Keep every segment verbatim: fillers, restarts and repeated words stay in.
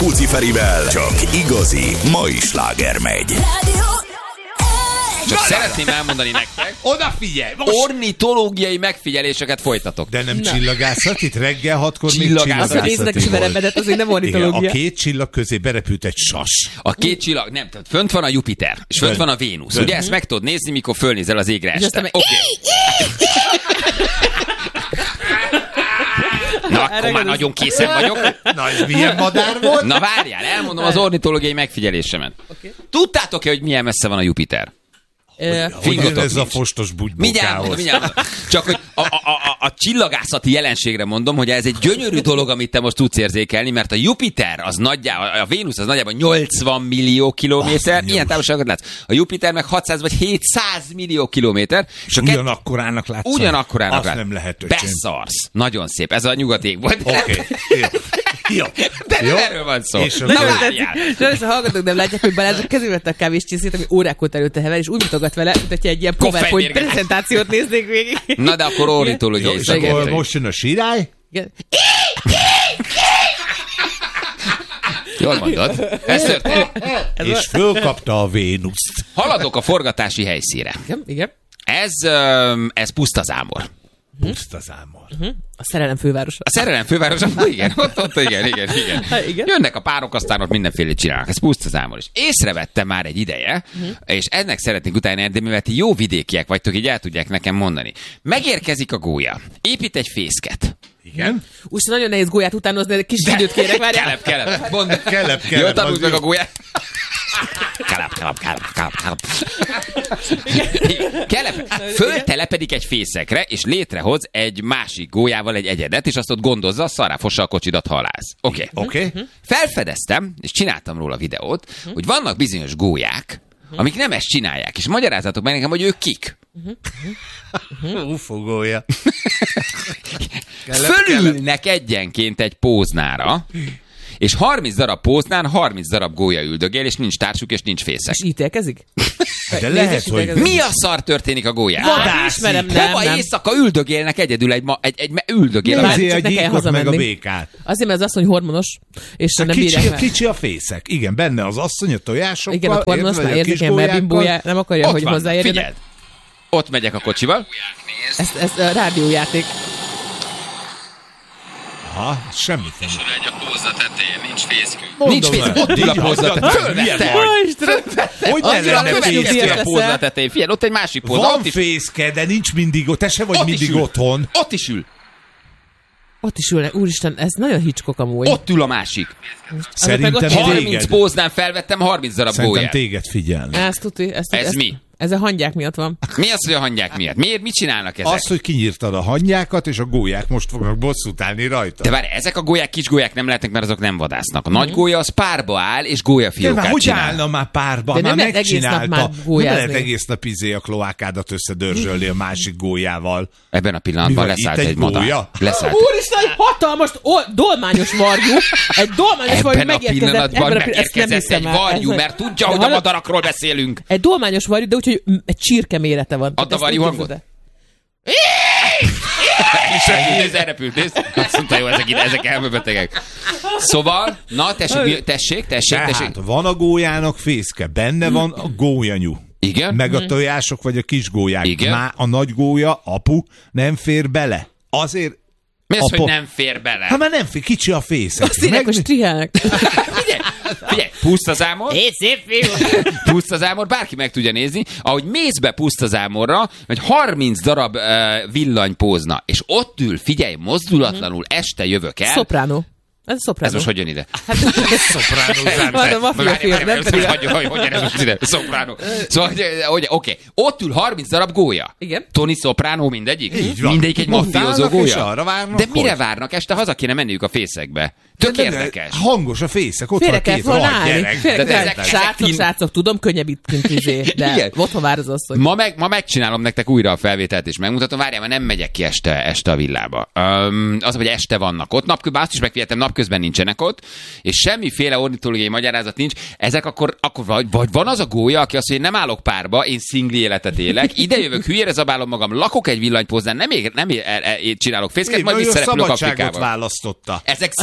Puci Ferivel csak igazi mai sláger megy. Csak szeretném elmondani nektek, oda figyelj! Most... ornitológiai megfigyeléseket folytatok. De nem csillagászat, itt reggel hatkor még Csillagászat. csillagászati Néznek is veremedet, azért nem ornitológia. Igen, a két csillag közé berepült egy sas. A két csillag, nem, tehát fönt van a Jupiter, és fönt van a Vénusz. Ugye ezt meg tudod nézni, mikor fölnézel az égre este. aztán Oké. Na, akkor már nagyon készen vagyok. Na, ez milyen madár volt? Na várjál, elmondom az ornitológiai megfigyelésemet. Okay. Tudtátok-e, hogy milyen messze van a Jupiter? Hogy Fingotok ez a nincs. fostos Mindjárt mondom, bugybokához. mindjárt mondom. Csak hogy a, a, a, a csillagászati jelenségre mondom, hogy ez egy gyönyörű dolog, amit te most tudsz érzékelni, mert a Jupiter, az nagyjából, a Vénusz az nagyjából nyolcvan millió kilométer, ilyen távolságot látsz. A Jupiter meg hatszáz vagy hétszáz millió kilométer. És ugyanakkorának látsz. Ugyanakkorának Azt látsz. nem lehet, beszarsz. Nagyon szép. Ez a nyugati ég volt. Oké. Okay. Jó. De nem Jó. erről van szó. És Na akkor- várjál. Sajnos a hallgatók nem látják, hogy Balázs a kezébe vette a kávéscsészét, ami órákon előtte hever, és úgy mutogat vele, mint hogyha egy ilyen PowerPoint Koffeinmérget. prezentációt néznék végig. Na de akkor ornitológiai És akkor szakértői. most jön a sirály. Igen. Jól mondod. Ez történt. És fölkapta a Vénuszt. Haladok a forgatási helyszínre. Igen, igen. Ez, öm, ez Pusztazámor. Puszta zámor. A szerelem fővárosa. A szerelem fővárosa, igen, ott, ott, igen, igen, igen. Ha, igen. Jönnek a párok, aztán ott mindenfélét csinálnak. Ez Pusztazámor is. Észrevettem már egy ideje, uh-huh. és ennek szeretnék utána érni, mivel ti jó vidékiek vagytok, így el tudják nekem mondani. Megérkezik a gólya, épít egy fészket. Igen? Úgy nagyon nehéz gólyát utánozni, de kis időt kérek, várjál. Kelep, kelep. Mondd. Kelep, kelep, Jól az tanult meg jó. a gólyát. Kelep, kelep, kelep, kelep, kelep. Kelep. Föltelepedik egy fészekre, és létrehoz egy másik gólyával egy egyedet, és azt ott gondozza, szaráfossa a kocsidat halász. Oké. Okay. Oké. Okay. Felfedeztem, és csináltam róla videót, hogy vannak bizonyos gólyák, amik nem ezt csinálják, és magyarázzatok meg nekem, hogy ők kik. Ufogója. Fölülnek egyenként egy póznára, és harminc darab póznán harminc darab gólya üldögél, és nincs társuk, és nincs fészek. És ítélkezik? De lehet, hogy Mi a szar történik a gólyán? Vadászik. Ismerem, nem, Hova nem. éjszaka üldögélnek egyedül egy, ma, egy, egy me- üldögél. Bár- a Ezért a csak ne kell gyíkot meg a hazamenni. békát. Azért, mert az asszony hormonos, és nem Kicsi, bírják meg. kicsi a fészek. Igen, benne az asszony a tojásokkal. Igen, a hormonos érted, már vagy a érzékeny, mert bimbója, nem akarja, Ott hogy van, hozzáérjenek. figyeld. Ott megyek a kocsival. Ez, ez a rádiójáték. Aha, semmi fenn. Egy a pózna tetején, nincs fészkünk. Mondom Nincs fészkünk, már. ott ül a Így pózna hagyjad, tetején. milyen Fölvette. vagy? Hogy ne Annyira lenne következő fészke? díjat a pózna tetején. Figyelj, ott egy másik pózna. Van Ott is, fészke, de nincs mindig ott. Te se vagy ott is mindig ül. otthon. Ott is ül. Ott is ülnek. Úristen, ez nagyon Hitchcock amúgy. Ott ül a másik. Szerintem meg ott harminc téged. póznán felvettem harminc darab Szerintem gólyát. téged figyelni. Ez tuti. Ez, tuti, Ez mi? Ez a hangyák miatt van. Mi az, hogy a hangyák miatt? Miért? Mit csinálnak ezek? Az, hogy kinyírtad a hangyákat, és a gólyák most fognak bosszút állni rajta. De várj, ezek a gólyák kis gólyák nem lehetnek, mert azok nem vadásznak. A nagy gólya az párba áll, és De már gólyafiókát hogy csinál. állna már párba? De Már nem lehet egész nap megcsinálta. már Nem gólyázni. lehet egész nap izé a kloákádat összedörzsölni a másik gólyával. Ebben a pillanatban Mi van, leszállt itt egy, egy madár. gólya? Leszállt. Úristen, egy hatalmas, o- dolmányos varjú. Egy dolmányos varjú Ebben a megérkezett. pillanatban ebben a pillanatban- ezt nem megérkezett hiszem egy el. varjú, Ez- mert tudja, hogy a Hallod? madarakról beszélünk. Egy dolmányos varjú, de úgyhogy m- egy csirke mérete van. Add a Ezt varjú úgy hangot. képzeld És repült, elrepült, nézd. Azt mondta, jó, ezek, ide, ezek elmebetegek. Szóval, na, tessék, mi- tessék, tessék, tessék. Tehát van a gólyának fészke, benne van a gólyanyú. Igen? Meg a tojások, vagy a kis gólyák. Igen. Már a nagy gólya, apu, nem fér bele. Azért... Mi az, Apa- hogy nem fér bele? Hát már nem fér, kicsi a fészek. Azt írják, hogy strihelnek. Figyelj, figyelj, pusztazámor, Hé, szép fiú! pusztazámor, bárki meg tudja nézni, ahogy mész be pusztazámorra, hogy harminc darab uh, villanypózna, és ott ül, figyelj, mozdulatlanul, este jövök el. Szopránó. Ez a Ez szopránó. most hogy jön ide? Van a mafia film, nem pedig a... Hogy, hogy, hogy jön ez most ide? Szopránó. Szóval, hogy, hogy, oké, ott ül harminc darab gólya. Igen. Tony Soprano mindegyik? Így van. Mindegyik egy Ott mafiózó állnak, és gólya? arra várnak, De mire hogy? várnak? Este haza kéne menniük a fészekbe. Tök De- de- érdekes. Hangos a fészek, ott Félre van kell két volna rohadt állni. gyerek. Félre De kell. ezek- Srácok, ezek- srácok, tudom, könnyebb itt, mint izé, de Igen. otthon vár az asszony. Ma, meg, ma megcsinálom nektek újra a felvételt, és megmutatom. Várjál, mert nem megyek ki este, este a villába. Um, az, hogy este vannak ott. Napközben azt is megfigyeltem, napközben nincsenek ott, és semmiféle ornitológiai magyarázat nincs. Ezek akkor, akkor vagy, vagy van az a gólya, aki azt mondja, hogy nem állok párba, én szingli életet élek, ide jövök, hülyére zabálom magam, lakok egy villanypóznán, nem, ég, nem é, é, é, csinálok fészket, Így, majd ő a visszarepülök szabadságot Afrikába. választotta. Ezek Azt írják, szinglikkednek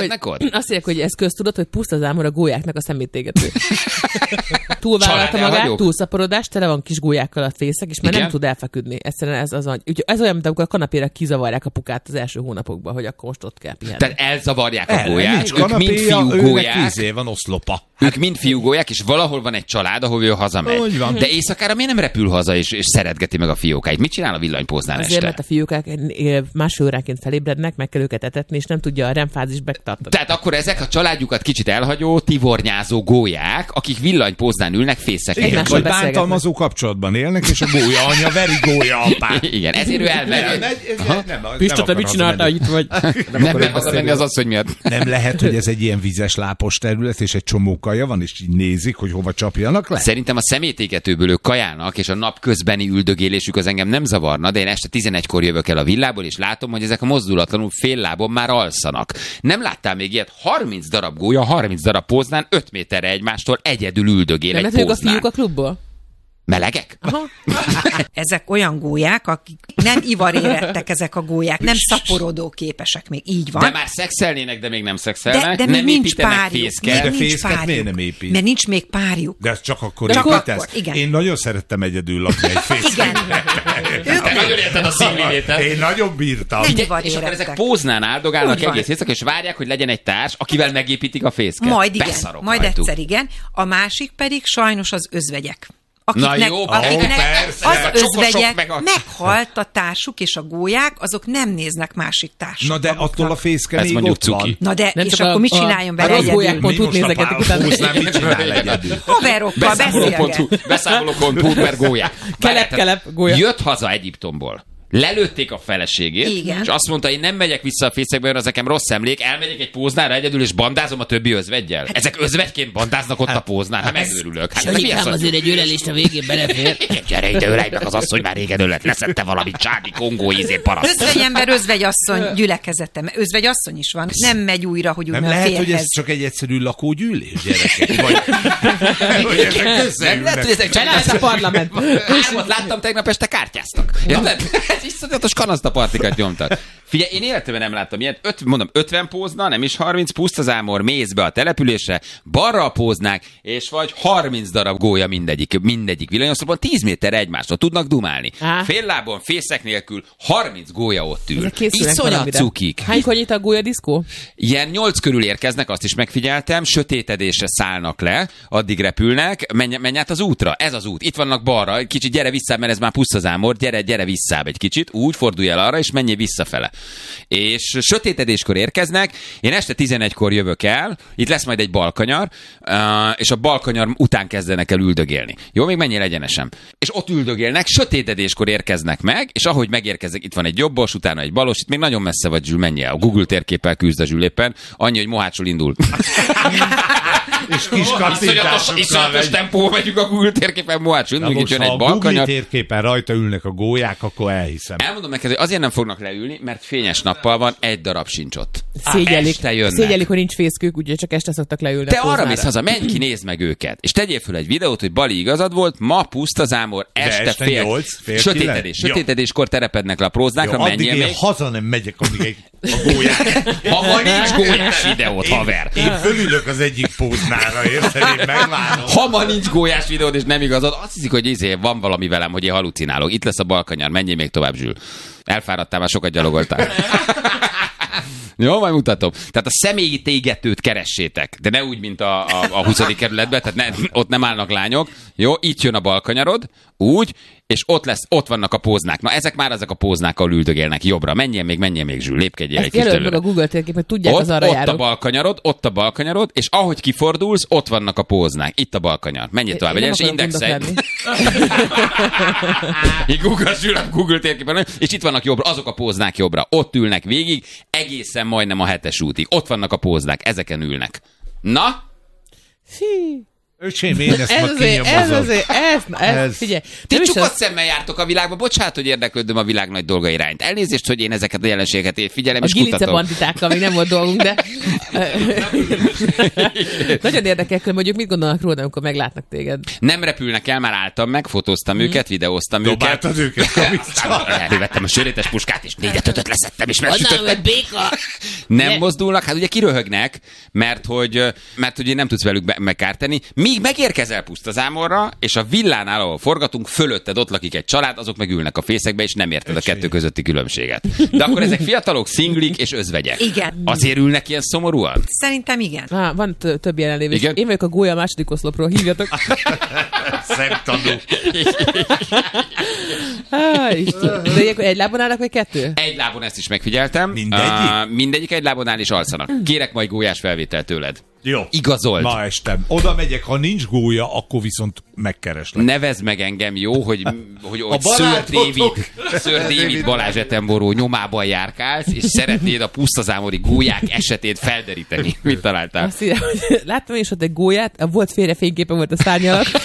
Ülgetnek ott? Azt mondják, hogy ez köztudott, hogy puszta zámor a gólyáknak a szemétégető. Túlvállalta Család magát, elhagyók. túlszaporodás, tele van kis gólyákkal a fészek, és már Igen? nem tud elfeküdni. Egyszerűen ez az, úgy, ez olyan, mint amikor a kanapéra kizavarják a pukát az első hónapokban, hogy akkor most ott kell pihenni. Tehát elzavarják a El, gólyát, nincs ők mind kanapéja, fiú őnek gólyák, vízé van oszlopa. ők mind fiú gólyák, és valahol van egy család, ahol ő hazamegy. Úgy van. De éjszakára miért nem repül haza, és, és szeretgeti meg a fiókáit? Mit csinál a villanypóznál Azért, este? mert a fiúkák másfél óránként felébrednek, meg kell őket etetni, és nem tudja a remfázis betartani. Tehát akkor ezek a családjukat kicsit elhagyó, tivornyázó gólyák, akik villanypóznán ülnek fészeknél. Igen, Egymással vagy beszélgetnek. bántalmazó kapcsolatban élnek, és a gólya anya veri gólya apát. Igen, ezért ő elmegy. Pista, te mit csináltál itt vagy? Nem, nem megy hazamenni az asszony miatt. Nem lehet, hogy ez egy ilyen vízes lápos terület, és egy csomó kaja van, és így nézik, hogy hova csapjanak le? Szerintem a szemétégetőből ők kajálnak, és a nap közbeni üldögélésük az engem nem zavarna, de én este tizenegykor jövök el a villából, és látom, hogy ezek a mozdulatlanul fél lábon már alszanak. Nem láttál még ilyet? harminc darab gólya, harminc darab póznán, öt méterre egymástól egyedül üldögél Nem egy lehet, ők a póznán. fiúk a klubból? Melegek? Ezek olyan gólyák, akik nem ivarérettek ezek a gólyák, nem szaporodó képesek még, így van. De már szexelnének, de még nem szexelnek. de, de még nem nincs építenek párjuk. fészket. De Még nincs fészket párjuk. miért nem épít? Mert nincs még párjuk. De ez csak akkor Csak építesz? akkor, igen. Én nagyon szerettem egyedül lakni egy fészket. Igen. Ők Te nagyon érted a színvilétet. Én nagyon bírtam. Nem Figyelj, ivar és akkor érettek. ezek póznán áldogálnak Úgy van. egész éjszaka, és várják, hogy legyen egy társ, akivel megépítik a fészket. Majd igen, Beszarok majd rajtuk. egyszer igen. A másik pedig sajnos az özvegyek. Na jó, akiknek persze. az A csokosok özvegyek meg a- meghalt a társuk, és a gólyák, azok nem néznek másik társuk. Na de attól a fészke Ez még mondjuk ott cuki. van. Na de, Nem és csak akkor a- mit a- csináljon a vele rossz egyedül? gólyák pont úgy nézegetik utána. Póznál mit csinál egyedül? Haverokkal Beszámoló.hu, beszélget. beszámoló.hu per gólyák. Kelep, kelep, gólya. Jött haza Egyiptomból. Lelőtték a feleségét, Igen. és azt mondta, én nem megyek vissza a fészekbe, mert az nekem rossz emlék, elmegyek egy póznára egyedül, és bandázom a többi özveggyel. Hát- Ezek özvegyként bandáznak ott a póznán, hát megőrülök. Hát ez mi Anyikám, az, hogy- azért egy ölelést a végén belefér. Gyere ide, ölej meg az asszony, már régen ölött, leszette valami csádi kongó ízé paraszt. Özvegyember, özvegyasszony gyülekezete. Özvegyasszony is van. Nem megy újra, hogy úgy Nem a lehet, hogy férhez. ez csak egy egyszerű lakógyűlés, gyerekek? Vagy, hogy ezek Nem lehet, összeülnek. hogy ezek csak Felállt a parlament. Hármat láttam tegnap este, kártyáztak. Érted? Ez iszonyatos kanasztapartikat nyomtak. Figyelj, én életemben nem láttam ilyet. Öt, mondom, ötven pózna, nem is harminc, pusztazámor, mész be a településre, balra a póznák, és vagy harminc darab gólya mindegyik, mindegyik villanyoszlopon, tíz méterre egymástól tudnak dumálni. Á. Fél lábon, fészek nélkül, harminc gólya ott ül. Ezek készülnek Iszonyat valamire. cukik. Hánykor nyit a gólya diszkó? Ilyen nyolc körül érkeznek, azt is megfigyeltem, sötétedésre szállnak le, addig repülnek, menj, menj át az útra, ez az út, itt vannak balra, kicsit gyere vissza, mert ez már pusztazámor, gyere, gyere vissza egy kicsit, úgy fordulj el arra, és menjél visszafele. És sötétedéskor érkeznek, én este tizenegykor jövök el, itt lesz majd egy balkanyar, uh, és a balkanyar után kezdenek el üldögélni. Jó, még menjél egyenesen. És ott üldögélnek, sötétedéskor érkeznek meg, és ahogy megérkeznek, itt van egy jobbos, utána egy balos, itt még nagyon messze vagy, Zsül, menjél. A Google térképpel küzd a Zsül éppen, annyi, hogy Mohácsról indul. És kis Iszonyatos, kattintásokkal iszonyatos megy. tempó megyünk a Google térképen, Mohácsról Na indul, most, így jön ha egy a Google balkanyar. térképen rajta ülnek a gólyák, akkor elhiszem. Elmondom neked, hogy azért nem fognak leülni, mert fényes nappal van, egy darab sincs ott. Szégyelik. Este jönnek. Szégyelik, hogy nincs fészkük, úgyhogy csak este szoktak leülni. Te a arra póznára. mész haza, menj ki, nézd meg őket. És tegyél föl egy videót, hogy Bali igazad volt, ma pusztazámor, este, este fél, nyolc, fél sötétedés. kilenc. Jó. Sötétedéskor terepednek le a próznákra, Jó, addig menjél én még. haza nem megyek, amíg egy, a gólyák. Ha ma nincs gólyás videót, haver. Én fölülök az egyik póznára, érted? Én megvárom. Ha ma nincs gólyás videód, és nem igazad, azt hiszik, hogy izé, van valami velem, hogy én halucinálok. Itt lesz a balkanyar, menjél még tovább, Zsül. Elfáradtál, már sokat gyalogoltál. Jó, majd mutatom. Tehát a személyi tégetőt keressétek, de ne úgy, mint a, a, a huszadik kerületben, tehát ne, ott nem állnak lányok. Jó, itt jön a balkanyarod, úgy, és ott lesz, ott vannak a póznák. Na, ezek már ezek a póznák, ahol üldögélnek jobbra. Menjél még, menjél még, Zsül, lépkedjél egy Ezt kis jelöld meg előre. a Google térkép, hogy tudják Ott, az arra ott a járók. balkanyarod, ott a balkanyarod, és ahogy kifordulsz, ott vannak a póznák. Itt a balkanyar. Menjél tovább, Én nem egyenes akarok indexelj. gondok Így Google Zsül a Google térképen, és itt vannak jobbra, azok a póznák jobbra. Ott ülnek végig, egészen majdnem a hetes útig. Ott vannak a póznák, ezeken ülnek. Na? Fí. Öcsém, én ezt Ez ma azért, ez kinyomozom. azért, ez, ez, Ez. figyelj. Ti nem is csukott az- szemmel jártok a világba, bocsánat, hogy érdeklődöm a világ nagy dolga irányt. Elnézést, hogy én ezeket a jelenségeket én figyelem A és gilice kutatom. banditákkal még nem volt dolgunk, de nagyon érdekel, hogy mondjuk mit gondolnak róla, amikor meglátnak téged. Nem repülnek el, már álltam meg, fotóztam őket, videóztam őket. Dobáltad őket kavicsal. Elővettem a sörétes puskát, és négyet ötöt leszettem, és Annál megsütöttem. egy béka. Nem Ne. mozdulnak, hát ugye kiröhögnek, mert hogy, mert ugye nem tudsz velük be- megkárteni. Míg megérkezel Pusztazámorra, és a villánál, ahol forgatunk, fölötted ott lakik egy család, azok meg ülnek a fészekbe, és nem érted a kettő közötti különbséget. De akkor ezek fiatalok, szinglik és özvegyek. Igen. Azért ülnek ilyen szomorúan? Szerintem igen. Ah, van t- több jelenlévés. Igen? Én vagyok a gólya a második oszlopról, hívjatok. Szemtanú. Ah, Isten. De ilyenkor egy lábon állnak, vagy kettő? Egy lábon ezt is megfigyeltem. Mindegyik? Uh, mindegyik egy lábon áll és alszanak. Kérek majd gólyás felvételt tőled. Jó. Igazold. Ma este. Oda megyek, ha nincs gólya, akkor viszont megkereslek. Nevezd meg engem, jó, hogy, hogy, hogy Sir barátotok. David, Sir David Balázs Attenborough nyomában járkálsz, és szeretnéd a pusztazámori gólyák esetét felderíteni. Mit találtál? Azt írja, hogy láttam én is ott egy gólyát, volt félre fényképe volt a szárny alatt.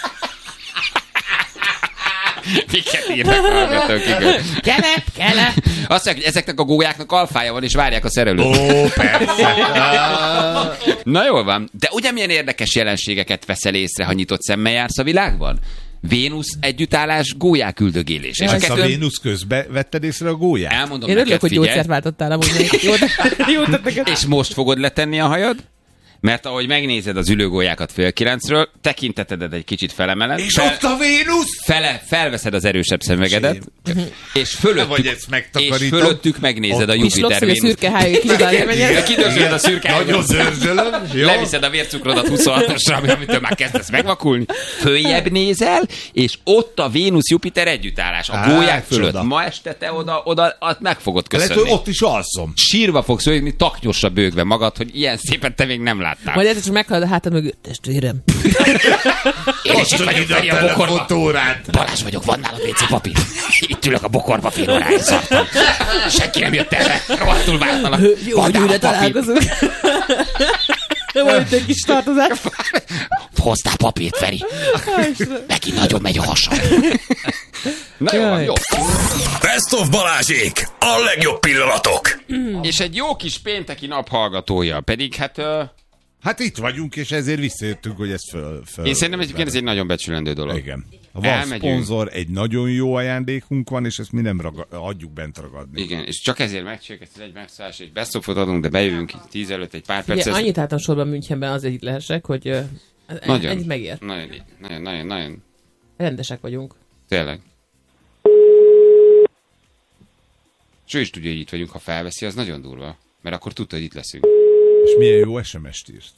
Miket írnak a hallgatók, igen. Kelep, kelep. Azt mondják, hogy ezeknek a gólyáknak alfája van, és várják a szerelőt. Ó, persze. Na jól van. De ugye milyen érdekes jelenségeket veszel észre, ha nyitott szemmel jársz a világban? Vénusz együttállás, gólyák üldögélés. És a Ezt a kettő... Vénusz közben vetted észre a gólyát? Elmondom Én neked, örülök, hogy figyelj. gyógyszert váltottál amúgy még. Jó, jó tettek. És most fogod letenni a hajad? Mert ahogy megnézed az ülőgólyákat fél kilencről, tekintetedet egy kicsit felemeled, És fel, ott a Vénusz! fele, felveszed az erősebb szemüvegedet, és fölöttük, Vagy ezt és megtakarítom. fölöttük megnézed a Ott- Kis Jupiter lopsz, hogy a Vénusz. szürke hájék kidobálni menjen. Kidörzsölöd a szürke Nagyon hájat. zörzsölöm. Jó? Leviszed a vércukrodat huszonhatosra, amitől már kezdesz megvakulni. Följebb nézel, és ott a Vénusz-Jupiter együttállás. A Á, gólyák fölött. csoda. Ma este te oda, oda azt meg fogod Lehet, köszönni. hogy ott is alszom. Sírva fogsz ölni, taknyosra bőgve magad, hogy ilyen szépen te még nem láttál. Majd egyszer csak meghallod a hátad mögött, testvérem. Én is itt vagyok, ide a Feri, a bokorba. telefonórát. Balázs vagyok, van nálad vé cé papír. Itt ülök a bokorba, fél óráig szartam. Senki nem jött erre, rohadtul vártalak. Jó, hogy újra találkozunk. Volt egy kis tartozás. Hoztál papírt, Feri. Neki nagyon megy a hasa. Na jó, van, jó. Best of Balázsék, a legjobb pillanatok. És egy jó kis pénteki nap hallgatója, pedig hát... Uh, Hát itt vagyunk, és ezért visszajöttünk, hogy ez föl... föl én szerintem egyébként ez egy nagyon becsülendő dolog. Igen. Van Elmegyünk. szponzor, egy nagyon jó ajándékunk van, és ezt mi nem raga- adjuk bent ragadni. Igen, és csak ezért megcsináljuk ezt egy megszállás, egy beszopot adunk, de bejövünk itt tíz előtt egy pár Ugye, percet. annyit álltam sorban Münchenben azért itt lehessek, hogy ö, ez- Nagyon, ennyit megért. nagyon, nagyon, nagyon, nagyon, Rendesek vagyunk. tényleg. És ő is tudja, hogy itt vagyunk, ha felveszi, az nagyon durva. Mert akkor tudta, hogy itt leszünk. És milyen jó es em es-t írt.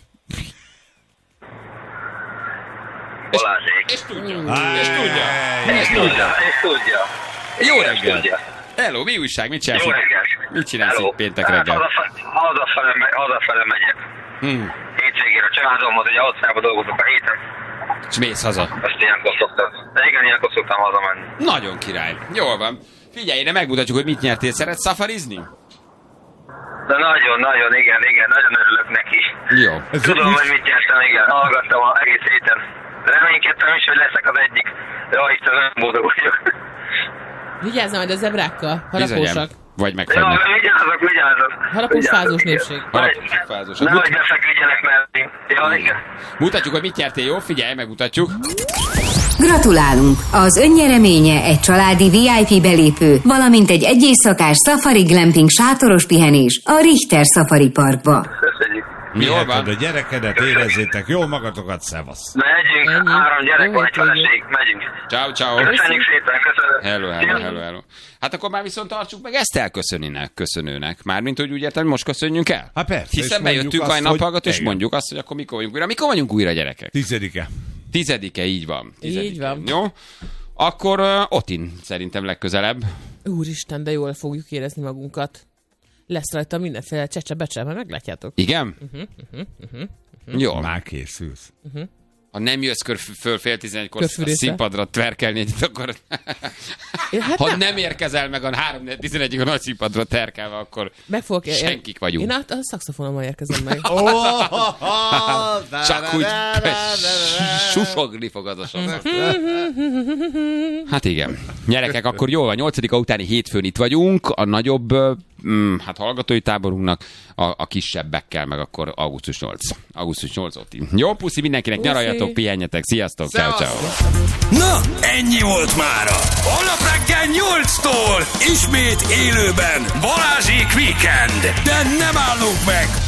Balázsék. És tudja, és tudja, és És tudja, és tudja. Jó És reggel. tudja. Hello, mi újság, mit csinálsz? Jó itt? reggel. Mit csinálsz Hello. itt péntek Hát reggel? hazafe- Hazafele, me- hazafele megyek. Hmm. Hétvégére a családomhoz, ugye otthonában dolgozok a héten. És mész haza. Ezt ilyenkor szoktam. De igen, ilyenkor szoktam hazamenni. Nagyon király. Jól van. Figyelj, ide megmutatjuk, hogy mit nyertél. Szeretsz szafarizni? De nagyon, nagyon, igen, igen, nagyon örülök neki. Jó. Ez Tudom, úgy- hogy mit nyertem, igen. Hallgattam az egész héten. Reménykedtem is, hogy leszek az egyik. Ja, Isten, nagyon boldog vagyok. Vigyázzam majd a zebrákkal, harapósak. Bizonyám. Vagy Ja, megfagynak. vigyázzak, vigyázzak. Harapósfázós Vigyázzak, népség. igen. Harapósfázós. Nehogy befeküdjenek mellé. Ja, igen. Mutatjuk, hogy mit nyertél, jó? Figyelj, megmutatjuk. Gratulálunk! Az önnyereménye egy családi vé i pé belépő, valamint egy egyéjszakás Safari Glamping sátoros pihenés a Richter Safari Parkba. Köszönjük. Jól Viheted van. a gyerekedet, érezzétek jól magatokat, szevasz. Megyünk, Ennyi. három gyerek Jó van, egy hétvégét. feleség, megyünk. Ciao, ciao. Köszönjük szépen, köszönöm. Hello, hello, hello, hello. Hát akkor már viszont tartsuk meg ezt elköszöninek, köszönőnek. Mármint, hogy úgy értem, hogy most köszönjünk el? Hát persze, Hiszen és mondjuk bejöttünk azt, a naphallgató, és hogy- mondjuk azt, hogy akkor mikor vagyunk újra. Mikor vagyunk újra, gyerekek? Tizedike. Tizedike, így van. Tizedike. Így van. Jó? Akkor uh, Otin szerintem legközelebb. Úristen, de jól fogjuk érezni magunkat. Lesz rajta mindenféle csecse-becse, majd meglátjátok. Igen? Jó. Már készülsz. Ha nem jössz kör föl fél tizenegykor a Körfűrészre. színpadra tverkelni egyet, akkor... Én, hát ha nem. nem érkezel meg a három tizenegyig a nagy színpadra terkelve, akkor Meg fogok ér- senkik vagyunk. Én át a szaxofonommal érkezem meg. Csak úgy susogni fog az a sor. Hát igen. Gyerekek, akkor jól van, nyolcadika utáni hétfőn itt vagyunk, a nagyobb mm, hát hallgatói táborunknak, a, a kisebbekkel, meg akkor augusztus nyolcadika. augusztus nyolcadika. Jó, puszi mindenkinek, Puszi. nyaraljatok, pihenjetek, sziasztok, ciao, ciao. Na, ennyi volt mára. Holnap reggel nyolctól ismét élőben Balázsék Weekend. De nem állunk meg,